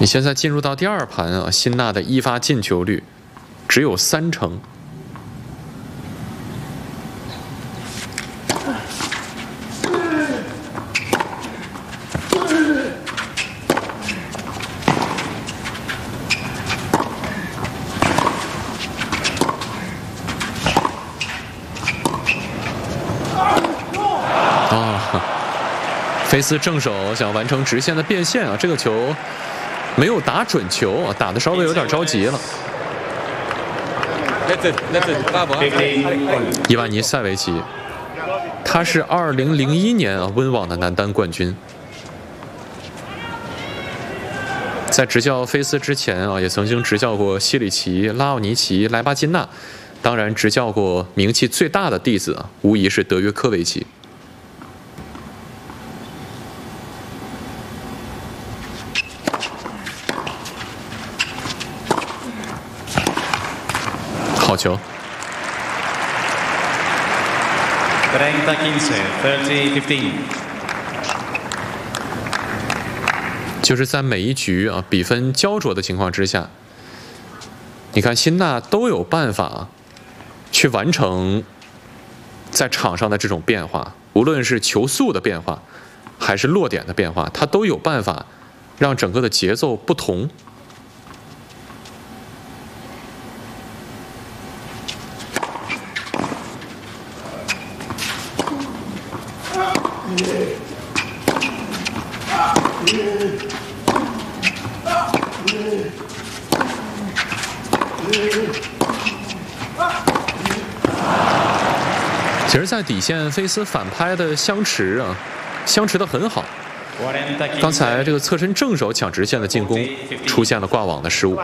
你现在进入到第二盘啊，辛纳的一发进球率只有30%。菲斯正手想完成直线的变线啊，这个球没有打准球啊，打得稍微有点着急了。伊万尼塞维奇，他是2001年啊温网的男单冠军，在执教菲斯之前啊，也曾经执教过西里奇、拉奥尼奇、莱巴金纳，当然执教过名气最大的弟子啊，无疑是德约科维奇。好球！ 30-15， 就是在每一局啊比分焦灼的情况之下，你看辛纳都有办法去完成在场上的这种变化，无论是球速的变化，还是落点的变化，他都有办法让整个的节奏不同。 其实，在底线，菲斯反拍的相持啊，相持得很好。刚才这个侧身正手抢直线的进攻出现了挂网的失误。